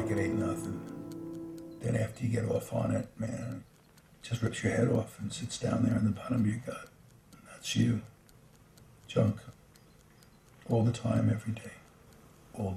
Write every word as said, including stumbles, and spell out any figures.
like it ain't nothing. Then after you get off on it, man, it just rips your head off and sits down there in the bottom of your gut. And that's you. Junk. All the time, every day.